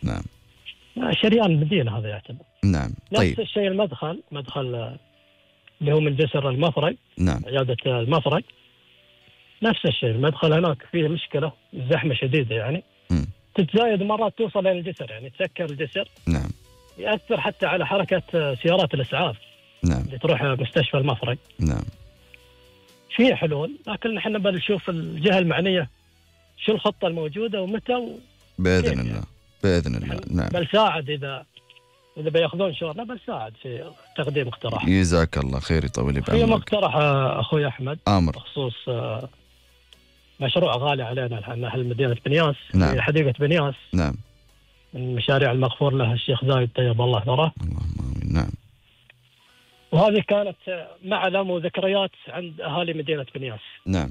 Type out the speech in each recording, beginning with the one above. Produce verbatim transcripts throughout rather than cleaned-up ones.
نعم. شريان المدينة هذا يعتبر. نعم. طيب. نفس الشيء المدخل، مدخل اللي هو من جسر المفرق. نعم. عيادة المفرق نفس الشيء، المدخل هناك فيه مشكلة، زحمة شديدة يعني. م. تتزايد مرات توصل إلى الجسر، يعني تسكر الجسر. نعم. يأثر حتى على حركة سيارات الإسعاف. نعم. اللي تروح مستشفى المفرق. نعم. في حلول، لكن نحن بنشوف الجهة المعنية شو الخطة الموجودة ومتى و... بإذن الله يعني. بإذن الله. نعم. بنساعد إذا إذا بياخذون شغلنا، بنساعد في تقديم اقتراح. جزاك الله خير، يطول بعمرك. في مقترح أخوي أحمد أمر بخصوص مشروع غالي علينا أهل مدينة بنياس. نعم. في حديقة بنياس. نعم. من المشاريع المغفور لها الشيخ زايد طيب الله ثراه. اللهم آمين. نعم. وهذه كانت معلم وذكريات عند أهالي مدينة بنياس. نعم.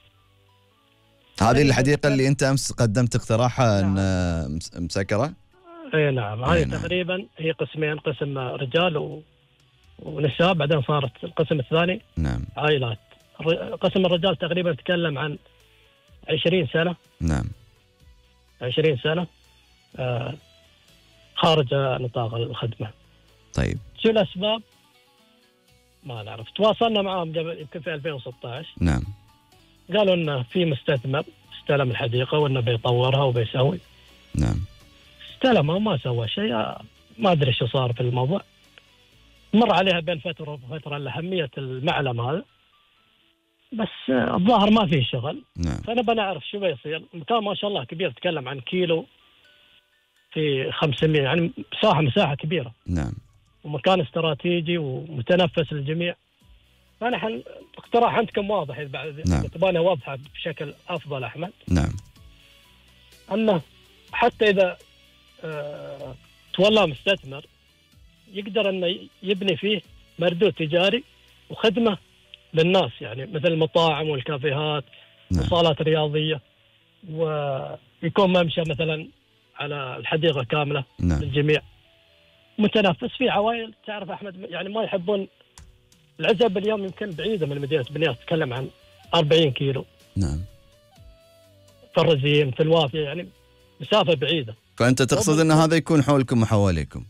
هذه الحديقة اللي أنت أمس قدمت اقتراحها أن نعم. مسكرة؟ اي نعم. هذه نعم. تقريبا هي قسمين، قسم رجال و... ونساء، بعدين صارت القسم الثاني نعم عائلات. قسم الرجال تقريبا تكلم عن عشرين سنة. نعم. عشرين سنة آه خارج نطاق الخدمة. طيب. شو الأسباب؟ ما نعرف. تواصلنا معهم قبل يمكن في ألفين وستة عشر. نعم. قالوا إنه في مستثمر استلم الحديقة وإنه بيطورها وبيسوي. نعم. استلمها وما سوى شيء، ما أدري شو صار في الموضوع. مر عليها بين فترة وفترة لأهمية المعلم هذا، بس الظاهر ما فيه شغل. نعم. فأنا بنعرف شو بيصير. مكان ما شاء الله كبير، تكلم عن كيلو في خمسمية، يعني مساحة مساحة كبيرة. نعم. ومكان استراتيجي ومتنفس للجميع. فنحن اقتراح عندكم واضح، إذا بعد نعم. تبغى واضحة بشكل أفضل أحمد. نعم. أنه حتى إذا اه تولى مستثمر يقدر أنه يبني فيه مردود تجاري وخدمة للناس، يعني مثل المطاعم والكافيهات. نعم. وصالات رياضية، ويكون ممشى مثلا على الحديقة كاملة. نعم. للجميع متنفس. في عوائل تعرف أحمد يعني ما يحبون العزب. اليوم يمكن بعيدة من مدينة بنياس، تتكلم عن أربعين كيلو. نعم. في الرزيم في الوافية، يعني مسافة بعيدة. فأنت تقصد أن هذا يكون حولكم وحواليكم؟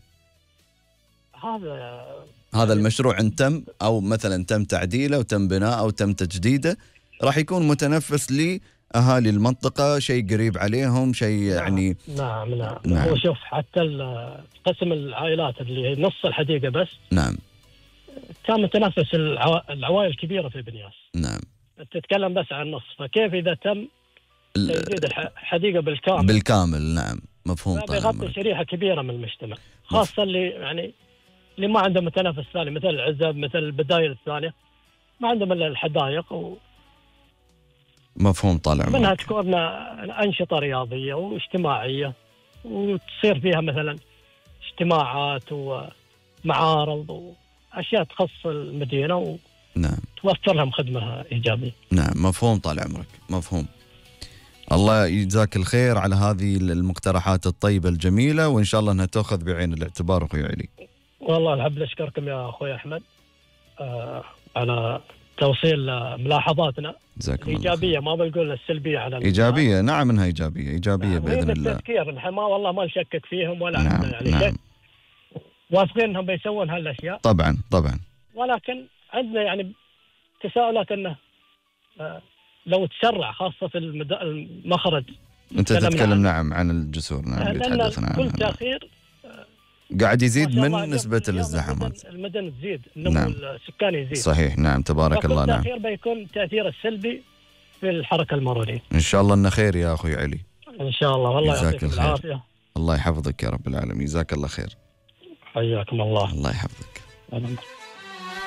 هذا هذا المشروع إن تم، أو مثلا تم تعديله وتم بناء أو تم تجديده، راح يكون متنفس لأهالي المنطقة، شيء قريب عليهم، شيء يعني. نعم نعم, نعم. نعم. هو شوف حتى قسم العائلات اللي هي نص الحديقة بس. نعم. كان متنفس العو... العوائل الكبيرة في بنياس. نعم. تتكلم بس عن نص، فكيف إذا تم تجديد الحديقة بالكامل؟ بالكامل. نعم مفهوم. طبعا بيغطي شريحة كبيرة من المجتمع، خاصة اللي يعني اللي ما عندهم متنفس ثاني، مثل العزب، مثل البدايل الثانية، ما عندهم إلا الحدائق. و... مفهوم. طالع منها تكون أنشطة رياضية واجتماعية، وتصير فيها مثلا اجتماعات ومعارض وأشياء تخص المدينة و... نعم. توفر لهم خدمة إيجابية. نعم مفهوم. طال عمرك مفهوم. الله يجزاك الخير على هذه المقترحات الطيبة الجميلة، وإن شاء الله أنها تأخذ بعين الاعتبار أخوي علي. والله الحب أشكركم يا أخوي أحمد آه على توصيل ملاحظاتنا الإيجابية، ما بنقول السلبية على إيجابية الملاحظة. نعم منها إيجابية إيجابية نعم. بإذن الله. التذكير نحن ما والله ما نشكك فيهم ولا نعم. عندنا يعني نعم. شك، واثقين أنهم بيسوون هالأشياء. طبعا طبعا. ولكن عندنا يعني تساؤلات أنه آه لو تسرع، خاصة في المد... المخرج. أنت تتكلم نعم عن الجسور. نعم اللي تحدثنا عنها. كل تأخير قاعد يزيد من نسبة الازدحامات. المدن تزيد، النمو نعم. السكاني يزيد. صحيح. نعم تبارك الله. نعم. التأخير بيكون تأثير السلبي في الحركة المرورية. إن شاء الله إنه خير يا أخوي علي. إن شاء الله. والله يعطيك العافية. الله يحفظك يا رب العالمين. جزاك الله خير. حياكم الله. الله يحفظك.